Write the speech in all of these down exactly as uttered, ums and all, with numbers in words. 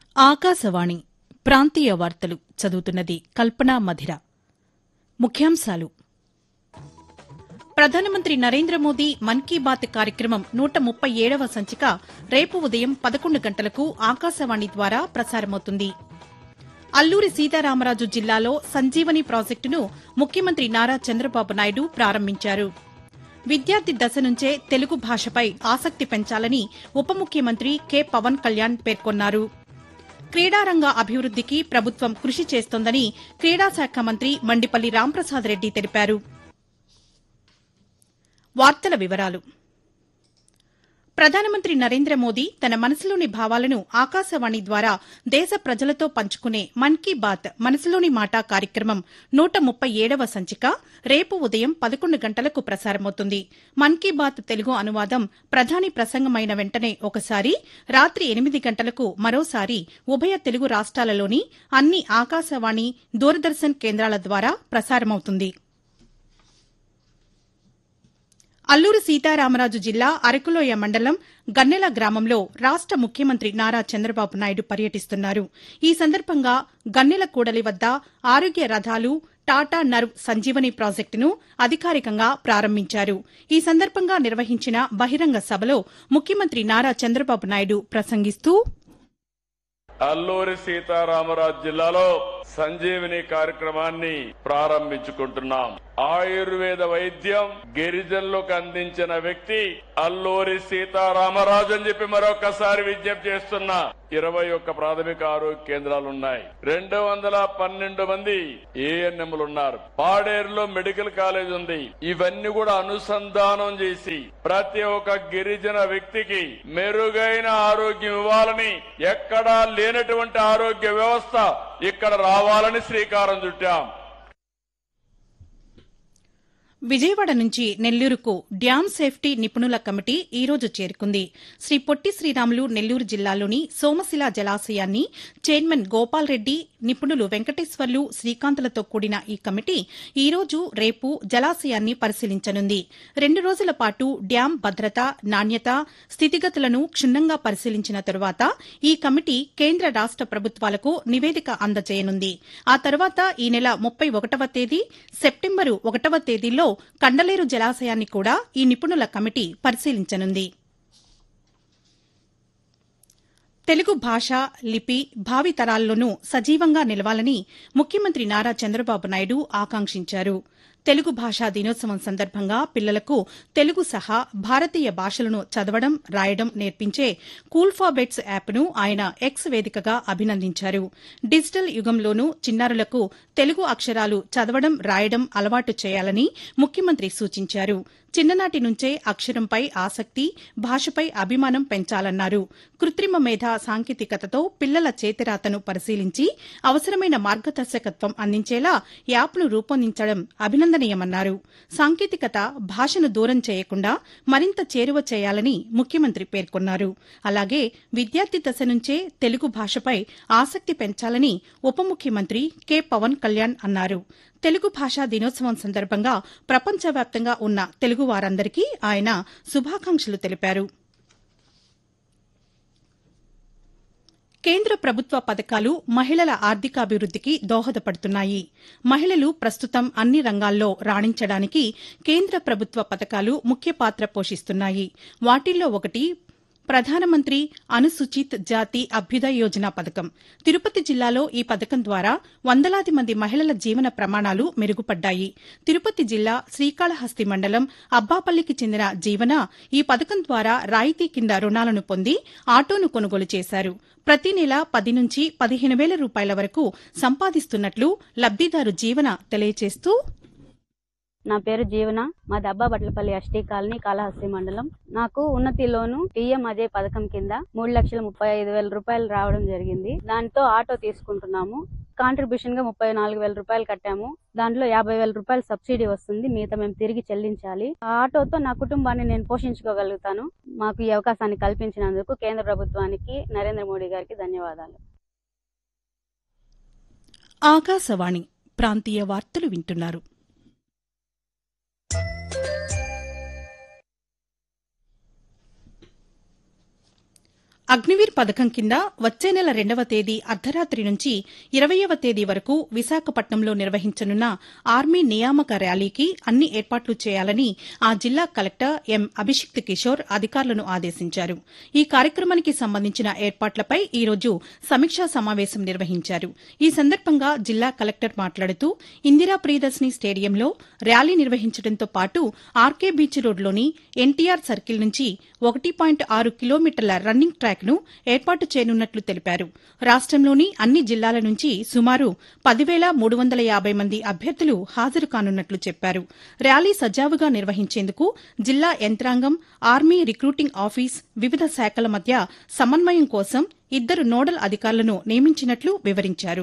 ఆకాశవాణి ప్రాంతీయ వార్తలు చదువుతున్నది కల్పనా మధిర. ముఖ్యాంశాలు: ప్రధానమంత్రి నరేంద్ర మోదీ మన్ కీ బాత్ కార్యక్రమం నూట ముప్పై ఏడవ సంచిక రేపు ఉదయం పదకొండు గంటలకు ఆకాశవాణి ద్వారా ప్రసారమవుతుంది. అల్లూరి సీతారామరాజు జిల్లాలో సంజీవని ప్రాజెక్టును ముఖ్యమంత్రి నారా చంద్రబాబు నాయుడు ప్రారంభించారు. విద్యార్థి దశ నుంచే తెలుగు భాషపై ఆసక్తి పెంచాలని ఉప ముఖ్యమంత్రి కె పవన్ కళ్యాణ్ పేర్కొన్నారు. క్రీడారంగ అభివృద్దికి ప్రభుత్వం కృషి చేస్తోందని క్రీడాశాఖ మంత్రి మండిపల్లి రాంప్రసాద్ రెడ్డి తెలిపారు. వార్తల వివరాలు: ప్రధానమంత్రి నరేంద్ర మోదీ తన మనసులోని భావాలను ఆకాశవాణి ద్వారా దేశ ప్రజలతో పంచుకునే మన్ కీ బాత్ మనసులోని మాట కార్యక్రమం నూట ముప్పై ఏడవ సంచిక రేపు ఉదయం పదకొండు గంటలకు ప్రసారమవుతుంది. మన్ కీ బాత్ తెలుగు అనువాదం ప్రధాని ప్రసంగమైన వెంటనే ఒకసారి, రాత్రి ఎనిమిది గంటలకు మరోసారి ఉభయ తెలుగు రాష్ట్రాలలోని అన్ని ఆకాశవాణి, దూరదర్శన్ కేంద్రాల ద్వారా ప్రసారమవుతుంది. అల్లూరి సీతారామరాజు జిల్లా అరకులోయ మండలం గన్నెల గ్రామంలో రాష్ట ముఖ్యమంత్రి నారా చంద్రబాబు నాయుడు పర్యటిస్తున్నారు. ఈ సందర్భంగా గన్నెల కూడలి వద్ద ఆరోగ్య రథాలు, టాటా నర్వ్ సంజీవని ప్రాజెక్టును అధికారికంగా ప్రారంభించారు. ఈ సందర్భంగా నిర్వహించిన బహిరంగ సభలో ముఖ్యమంత్రి నారా చంద్రబాబు నాయుడు ప్రసంగిస్తూ, అల్లూరి సీతారామరాజు జిల్లాలో సంజీవని కార్యక్రమాన్ని ప్రారంభించుకుంటున్నాం. ఆయుర్వేద వైద్యం గిరిజనులకు అందించిన వ్యక్తి అల్లూరి సీతారామరాజు అని చెప్పి మరొకసారి విజ్ఞప్తి చేస్తున్నా. ఇరవై ఒక్క ప్రాథమిక ఆరోగ్య కేంద్రాలున్నాయి. రెండు వందల పన్నెండు మంది ఏఎన్ఎంలు ఉన్నారు. పాడేరులో మెడికల్ కాలేజ్ ఉంది. ఇవన్నీ కూడా అనుసంధానం చేసి ప్రతి ఒక్క గిరిజన వ్యక్తికి మెరుగైన ఆరోగ్యం ఇవ్వాలని, ఎక్కడా లేనటువంటి ఆరోగ్య వ్యవస్థ ఇక్కడ రావాలని శ్రీకారం చుట్టాం. విజయవాడ నుంచి నెల్లూరుకు డ్యాం సేఫ్టీ నిపుణుల కమిటీ ఈ రోజు చేరుకుంది. శ్రీ పొట్టి శ్రీరాములు నెల్లూరు జిల్లాలోని సోమశిల జలాశయాన్ని చైర్మన్ గోపాల్ రెడ్డి, నిపుణులు వెంకటేశ్వర్లు, శ్రీకాంత్లతో కూడిన ఈ కమిటీ ఈ రోజు, రేపు జలాశయాన్ని పరిశీలించనుంది. రెండు రోజుల పాటు డ్యాం భద్రత, నాణ్యత, స్థితిగతులను క్షుణ్ణంగా పరిశీలించిన తరువాత ఈ కమిటీ కేంద్ర రాష్ట ప్రభుత్వాలకు నివేదిక అందజేయనుంది. ఆ తర్వాత ఈ నెల ముప్పై ఒకటవ తేదీ, సెప్టెంబరు ఒకటవ తేదీల్లో కండలేరు జలాశయాన్ని కూడా ఈ నిపుణుల కమిటీ పరిశీలించనుంది. తెలుగు భాష, లిపి భావి తరాల్లోనూ సజీవంగా నిలవాలని ముఖ్యమంత్రి నారా చంద్రబాబు నాయుడు ఆకాంక్షించారు. తెలుగు భాషా దినోత్సవం సందర్భంగా పిల్లలకు తెలుగు సహా భారతీయ భాషలను చదవడం, రాయడం నేర్పించే కూల్ఫాబెట్స్ యాప్ను ఆయన ఎక్స్ వేదికగా అభినందించారు. డిజిటల్ యుగంలోనూ చిన్నారులకు తెలుగు అక్షరాలు చదవడం, రాయడం అలవాటు చేయాలని ముఖ్యమంత్రి సూచించారు. చిన్ననాటి నుంచే అక్షరంపై ఆసక్తి, భాషపై అభిమానం పెంచాలన్నారు. కృత్రిమ మేధ సాంకేతికతతో పిల్లల చేతిరాతను పరిశీలించి అవసరమైన మార్గదర్శకత్వం అందించేలా యాప్ను రూపొందించడం అభినందనీయమన్నారు. సాంకేతికత భాషను దూరం చేయకుండా మరింత చేరువ చేయాలని ముఖ్యమంత్రి పేర్కొన్నారు. అలాగే విద్యార్థి దశ నుంచే తెలుగు భాషపై ఆసక్తి పెంచాలని ఉప ముఖ్యమంత్రి కె పవన్ కళ్యాణ్ అన్నారు. తెలుగు భాషా దినోత్సవం సందర్భంగా ప్రపంచవ్యాప్తంగా ఉన్న తెలుగు వారందరికీ ఆయన శుభాకాంక్షలు తెలిపారు. కేంద్ర ప్రభుత్వ పథకాలు మహిళల ఆర్థికాభివృద్దికి దోహదపడుతున్నాయి. మహిళలు ప్రస్తుతం అన్ని రంగాల్లో రాణించడానికి కేంద్ర ప్రభుత్వ పథకాలు ముఖ్య పాత్ర పోషిస్తున్నాయి. వాటిల్లో ఒకటి ప్రధానమంత్రి అనుసూచిత్ జాతి అభ్యుదయ యోజన పథకం. తిరుపతి జిల్లాలో ఈ పథకం ద్వారా వందలాది మంది మహిళల జీవన ప్రమాణాలు మెరుగుపడ్డాయి. తిరుపతి జిల్లా శ్రీకాళహస్తి మండలం అబ్బాపల్లికి చెందిన జీవన ఈ పథకం ద్వారా రాయితీ కింద రుణాలను పొంది ఆటోను కొనుగోలు చేశారు. ప్రతి నెల పది నుంచి పదిహేను వేల రూపాయల వరకు సంపాదిస్తున్నట్లు లబ్దిదారు జీవన తెలియజేస్తూ, నా పేరు జీవన, మాది అబ్బాబట్లపల్లి ఎస్టీ కాలనీ, కాళహస్తి మండలం. నాకు ఉన్నతిలోను పిఎం అజయ్ పథకం కింద మూడు లక్షల ముప్పై ఐదు వేల రూపాయలు రావడం జరిగింది. దాంతో ఆటో తీసుకుంటున్నాము. కాంట్రిబ్యూషన్ గా ముప్పై నాలుగు వేల రూపాయలు కట్టాము. దాంట్లో యాభై వేల రూపాయలు సబ్సిడీ వస్తుంది, మిగతా మేము తిరిగి చెల్లించాలి. ఆ ఆటోతో నా కుటుంబాన్ని నేను పోషించుకోగలుగుతాను. మాకు ఈ అవకాశాన్ని కల్పించినందుకు కేంద్ర ప్రభుత్వానికి, నరేంద్ర మోడీ గారికి ధన్యవాదాలు. ఆకాశవాణి ప్రాంతీయ వార్తలు వింటున్నారు. అగ్నివీర్ పథకం కింద వచ్చే నెల రెండవ తేదీ అర్ధరాత్రి నుంచి ఇరవయవ తేదీ వరకు విశాఖపట్నంలో నిర్వహించనున్న ఆర్మీ నియామక ర్యాలీకి అన్ని ఏర్పాట్లు చేయాలని ఆ జిల్లా కలెక్టర్ ఎం అభిషిక్త్ కిషోర్ అధికారులను ఆదేశించారు. ఈ కార్యక్రమానికి సంబంధించిన ఏర్పాట్లపై ఈ రోజు సమీక్షా సమావేశం నిర్వహించారు. ఈ సందర్భంగా జిల్లా కలెక్టర్ మాట్లాడుతూ ఇందిరా ప్రియదర్శిని స్టేడియంలో ర్యాలీ నిర్వహించడంతో పాటు ఆర్కే బీచ్ రోడ్లోని ఎన్టీఆర్ సర్కిల్ నుంచి ఒకటి పాయింట్ ఆరు కిలోమీటర్ల రన్నింగ్ ట్రాక్ ను ఏర్పాటు చేయనున్నట్లు తెలిపారు. రాష్టంలోని అన్ని జిల్లాల నుంచి సుమారు పదివేల మూడు వందల యాబై మంది అభ్యర్థులు హాజరు కానున్నట్లు చెప్పారు. ర్యాలీ సజావుగా నిర్వహించేందుకు జిల్లా యంత్రాంగం, ఆర్మీ రిక్రూటింగ్ ఆఫీస్, వివిధ శాఖల మధ్య సమన్వయం కోసం ఇద్దరు నోడల్ అధికారులను నియమించినట్లు వివరించారు.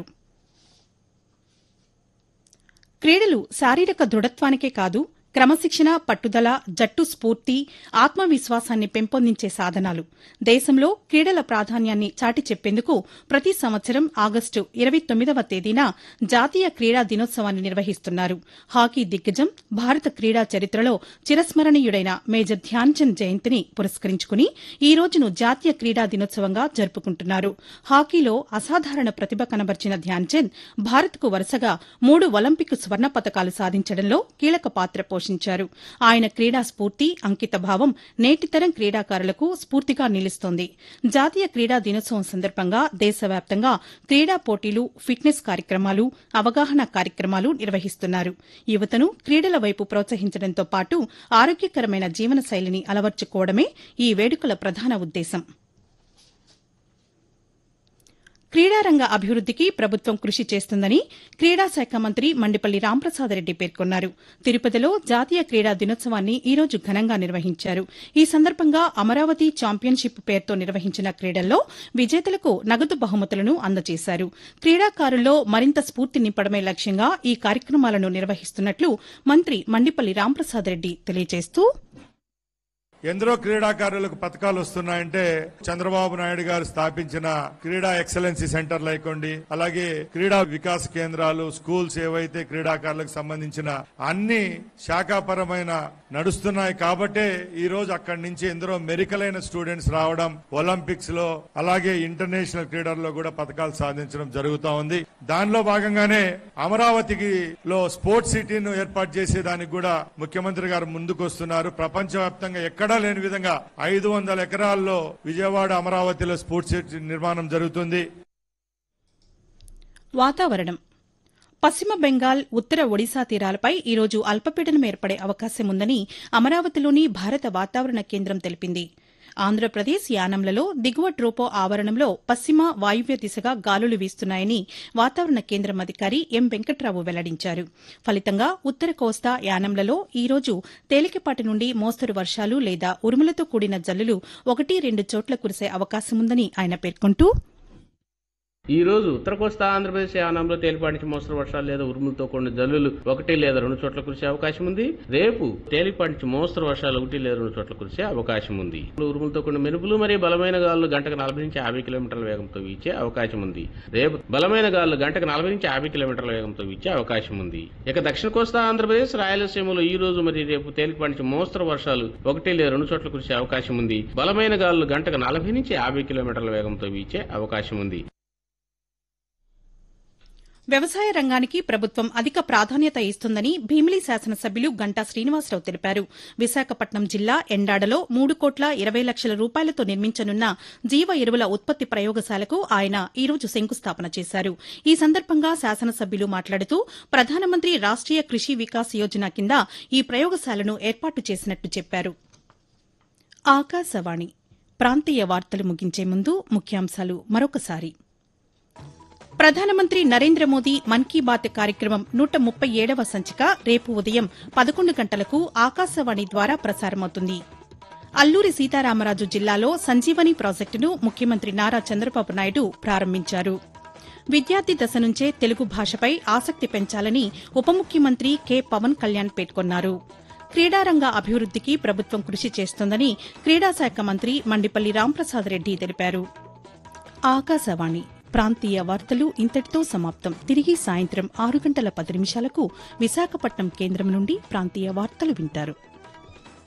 క్రీడలు శారీరక దృఢత్వానికే కాదు, క్రమశిక్షణ, పట్టుదల, జట్టు స్ఫూర్తి, ఆత్మవిశ్వాసాన్ని పెంపొందించే సాధనాలు. దేశంలో క్రీడల ప్రాధాన్యాన్ని చాటి చెప్పేందుకు ప్రతి సంవత్సరం ఆగస్టు ఇరవై తొమ్మిదవ తేదీన జాతీయ క్రీడా దినోత్సవాన్ని నిర్వహిస్తున్నారు. హాకీ దిగ్గజం, భారత క్రీడా చరిత్రలో చిరస్మరణీయుడైన మేజర్ ధ్యాన్చంద్ జయంతిని పురస్కరించుకుని ఈ రోజును జాతీయ క్రీడా దినోత్సవంగా జరుపుకుంటున్నారు. హాకీలో అసాధారణ ప్రతిభ కనబర్చిన ధ్యాన్చంద్ భారత్కు వరుసగా మూడు ఒలింపిక్ స్వర్ణ పతకాలు సాధించడంలో కీలక పాత్ర పోషించారు. ఆయన క్రీడా స్ఫూర్తి, అంకితభావం నేటితరం క్రీడాకారులకు స్ఫూర్తిగా నిలుస్తోంది. జాతీయ క్రీడా దినోత్సవం సందర్భంగా దేశవ్యాప్తంగా క్రీడా పోటీలు, ఫిట్నెస్ కార్యక్రమాలు, అవగాహన కార్యక్రమాలు నిర్వహిస్తున్నారు. యువతను క్రీడల వైపు ప్రోత్సహించడంతో పాటు ఆరోగ్యకరమైన జీవనశైలిని అలవర్చుకోవడమే ఈ వేడుకల ప్రధాన ఉద్దేశం. క్రీడారంగ అభివృద్దికి ప్రభుత్వం కృషి చేస్తుందని క్రీడా శాఖ మంత్రి మండిపల్లి రాంప్రసాద్ రెడ్డి పేర్కొన్నారు. తిరుపతిలో జాతీయ క్రీడా దినోత్సవాన్ని ఈ రోజు ఘనంగా నిర్వహించారు. ఈ సందర్భంగా అమరావతి ఛాంపియన్షిప్ పేరుతో నిర్వహించిన క్రీడల్లో విజేతలకు నగదు బహుమతులను అందజేశారు. క్రీడాకారుల్లో మరింత స్ఫూర్తి నింపడమే లక్ష్యంగా ఈ కార్యక్రమాలను నిర్వహిస్తున్నట్లు మంత్రి మండిపల్లి రాంప్రసాద్ రెడ్డి తెలియజేస్తూ, ఎందరో క్రీడాకారులకు పథకాలు వస్తున్నాయంటే చంద్రబాబు నాయుడు గారు స్థాపించిన క్రీడా ఎక్సలెన్సీ సెంటర్లు అయికోండి, అలాగే క్రీడా వికాస కేంద్రాలు, స్కూల్స్ ఏవైతే క్రీడాకారులకు సంబంధించిన అన్ని శాఖాపరమైన నడుస్తున్నాయి. కాబట్టే ఈ రోజు అక్కడి నుంచి ఎందరో మెరికలైన స్టూడెంట్స్ రావడం, ఒలింపిక్స్ లో అలాగే ఇంటర్నేషనల్ క్రీడల్లో కూడా పథకాలు సాధించడం జరుగుతా ఉంది. దానిలో భాగంగానే అమరావతికి లో స్పోర్ట్స్ సిటీను ఏర్పాటు చేసేదానికి కూడా ముఖ్యమంత్రి గారు ముందుకు వస్తున్నారు. ప్రపంచవ్యాప్తంగా ఎక్కడా లేని విధంగా ఐదు వందల ఎకరాల్లో విజయవాడ, అమరావతిలో స్పోర్ట్స్ సిటీ నిర్మాణం జరుగుతుంది. వాతావరణం. పశ్చిమ బెంగాల్, ఉత్తర ఒడిశా తీరాలపై ఈరోజు అల్పపీడనం ఏర్పడే అవకాశం ఉందని అమరావతిలోని భారత వాతావరణ కేంద్రం తెలిపింది. ఆంధ్రప్రదేశ్ యానంలలో దిగువ ట్రోపో ఆవరణంలో పశ్చిమ వాయువ్య దిశగా గాలులు వీస్తున్నాయని వాతావరణ కేంద్రం అధికారి ఎం వెంకట్రావు వెల్లడించారు. ఫలితంగా ఉత్తర కోస్తా, యానంలలో ఈ రోజు తేలికపాటి నుండి మోస్తరు వర్షాలు లేదా ఉరుములతో కూడిన జల్లులు ఒకటి రెండు చోట్ల కురిసే అవకాశముందని ఆయన పేర్కొంటూ, ఈ రోజు ఉత్తర కోస్తా ఆంధ్రప్రదేశ్ యానంలో తేలిపాటి నుంచి మోస్తరు వర్షాలు లేదా ఉరుములతో కూడిన జల్లులు ఒకటి లేదా రెండు చోట్ల కురిసే అవకాశం ఉంది. రేపు తేలిపాటి నుంచి మోస్తరు వర్షాలు ఒకటి లేదా రెండు చోట్ల కురిసే అవకాశం ఉంది. ఉరుములతో కూడిన మెరుపులు మరియు బలమైన గాలులు గంటకు నలభై నుంచి యాభై కిలోమీటర్ల వేగంతో వీచే అవకాశం ఉంది. రేపు బలమైన గాలులు గంటకు నలభై నుంచి యాభై కిలోమీటర్ల వేగంతో వీచే అవకాశం ఉంది. ఇక దక్షిణ కోస్తా ఆంధ్రప్రదేశ్, రాయలసీమలో ఈ రోజు మరియు రేపు తేలిపాటి నుంచి మోస్తరు వర్షాలు ఒకటి లేదా రెండు చోట్ల కురిసే అవకాశం ఉంది. బలమైన గాలులు గంటకు నలభై నుంచి యాభై కిలోమీటర్ల వేగంతో వీచే అవకాశం ఉంది. వ్యవసాయ రంగానికి ప్రభుత్వం అధిక ప్రాధాన్యత ఇస్తుందని భీమిలి శాసనసభ్యులు గంటా శ్రీనివాసరావు తెలిపారు. విశాఖపట్నం జిల్లా ఎండాడలో మూడు కోట్ల ఇరవై లక్షల రూపాయలతో నిర్మించనున్న జీవ ఎరువుల ఉత్పత్తి ప్రయోగశాలకు ఆయన ఈ రోజు శంకుస్థాపన చేశారు. ఈ సందర్భంగా శాసనసభ్యులు మాట్లాడుతూ ప్రధానమంత్రి రాష్ట్రీయ కృషి వికాస్ యోజన కింద ఈ ప్రయోగశాలను ఏర్పాటు చేసినట్లు చెప్పారు. ఆకాశవాణి ప్రాంతీయ వార్తలు ముగించే ముందు ముఖ్యాంశాలు మరొకసారి. ప్రధానమంత్రి నరేంద్ర మోదీ మన్ కీ బాత్ కార్యక్రమం నూట ముప్పై ఏడవ సంచిక రేపు ఉదయం పదకొండు గంటలకు ఆకాశవాణి ద్వారా ప్రసారమవుతుంది. అల్లూరి సీతారామరాజు జిల్లాలో సంజీవని ప్రాజెక్టును ముఖ్యమంత్రి నారా చంద్రబాబు నాయుడు ప్రారంభించారు. విద్యార్థి దశ నుంచే తెలుగు భాషపై ఆసక్తి పెంచాలని ఉప ముఖ్యమంత్రి కె పవన్ కళ్యాణ్ పేర్కొన్నారు. క్రీడారంగ అభివృద్దికి ప్రభుత్వం కృషి చేస్తోందని క్రీడాశాఖ మంత్రి మండిపల్లి రాంప్రసాద్ రెడ్డి తెలిపారు. ఆకాశవాణి ప్రాంతీయ వార్తలు ఇంతటితో సమాప్తం. తిరిగి సాయంత్రం ఆరు గంటల పది నిమిషాలకు విశాఖపట్నం కేంద్రం నుండి ప్రాంతీయ వార్తలు వింటారు.